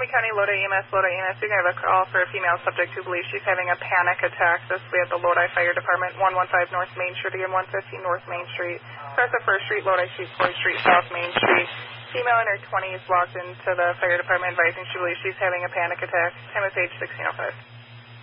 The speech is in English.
County, Lodi EMS, Lodi EMS. We have a call for a female subject who believes she's having a panic attack. This we have the Lodi Fire Department, 115 North Main Street and 115 North Main Street. Across the 1st Street, Lodi Street, 4th Street, South Main Street. Female in her 20s walked into the fire department advising she believes she's having a panic attack. Time of age 16:05.